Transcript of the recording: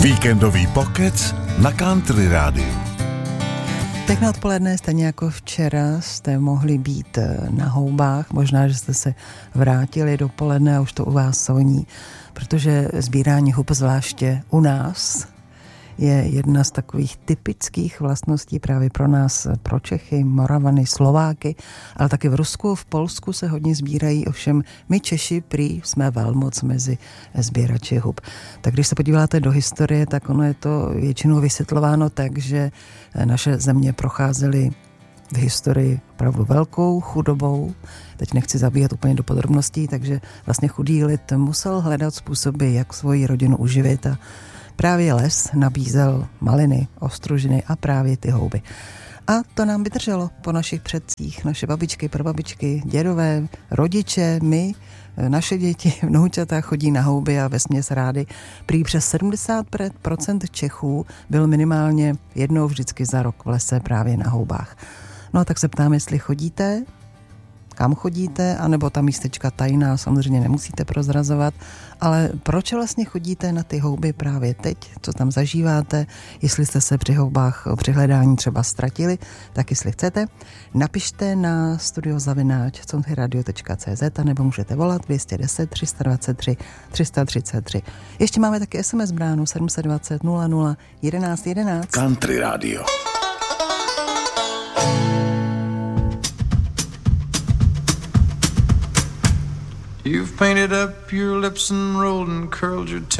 Víkendový pokec na Country Rádiu. Pěkné odpoledne, stejně jako včera jste mohli být na houbách, možná, že jste se vrátili dopoledne a už to u vás soní, protože sbírání hub, zvláště u nás, je jedna z takových typických vlastností právě pro nás, pro Čechy, Moravany, Slováky, ale taky v Rusku, v Polsku se hodně sbírají, ovšem my Češi prý jsme velmoc mezi sběrači hub. Tak když se podíváte do historie, tak ono je to většinou vysvětlováno tak, že naše země procházely v historii opravdu velkou chudobou. Teď nechci zabíhat úplně do podrobností, takže vlastně chudý lid musel hledat způsoby, jak svoji rodinu uživit, a právě les nabízel maliny, ostružiny a právě ty houby. A to nám vydrželo po našich předcích, naše babičky, prababičky, dědové, rodiče, my, naše děti, vnoučata chodí na houby a vesměs rády. Prý přes 70% Čechů byl minimálně jednou vždycky za rok v lese právě na houbách. No a tak se ptám, jestli chodíte, kam chodíte, anebo ta místečka tajná, samozřejmě nemusíte prozrazovat, ale proč vlastně chodíte na ty houby právě teď, co tam zažíváte, jestli jste se při houbách při hledání třeba ztratili, tak jestli chcete, napište na studio@countryradio.cz nebo můžete volat 210 323 333. Ještě máme taky SMS bránu 720 00 11 11. Country Radio. You've painted up your lips and rolled and curled your